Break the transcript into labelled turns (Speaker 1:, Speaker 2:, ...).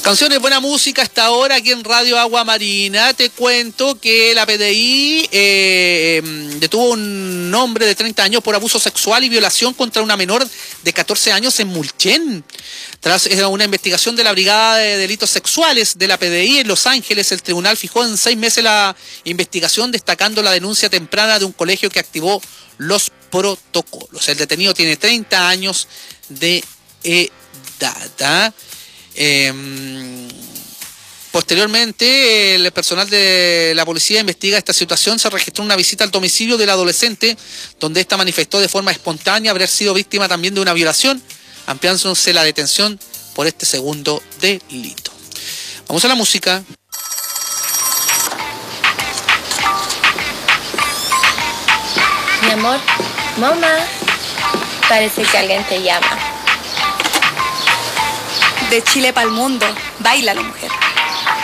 Speaker 1: Canciones, buena música hasta ahora aquí en Radio Agua Marina. Te cuento que la PDI detuvo un hombre de 30 años por abuso sexual y violación contra una menor de 14 años en Mulchen. Tras una investigación de la Brigada de Delitos Sexuales de la PDI en Los Ángeles, el tribunal fijó en 6 meses la investigación, destacando la denuncia temprana de un colegio que activó los protocolos. El detenido tiene 30 años de edad. Posteriormente, el personal de la policía investiga esta situación. Se registró una visita al domicilio del adolescente, donde ésta manifestó de forma espontánea haber sido víctima también de una violación, ampliándose la detención por este segundo delito. Vamos a la música.
Speaker 2: Mi amor, mamá, parece que alguien te llama.
Speaker 3: De Chile pa'l mundo, báilalo, mujer.